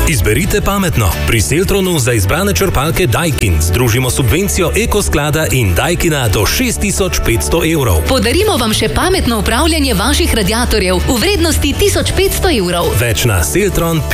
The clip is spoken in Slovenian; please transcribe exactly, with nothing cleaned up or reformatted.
Izberite pametno. Pri Seltronu za izbrane črpalke Daikin združimo subvencijo Ekosklada in Daikina do šest tisoč petsto evrov. Podarimo vam še pametno upravljanje vaših radiatorjev v vrednosti tisoč petsto evrov. Več na seltron pika si.